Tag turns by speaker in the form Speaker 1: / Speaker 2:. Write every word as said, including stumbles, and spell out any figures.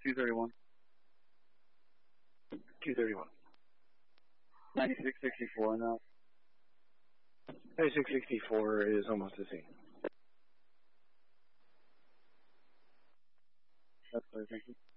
Speaker 1: two thirty-one.
Speaker 2: two thirty-one.
Speaker 1: ninety-six sixty-four now.
Speaker 2: ninety-six sixty-four is almost the same.
Speaker 1: That's clear, thank you.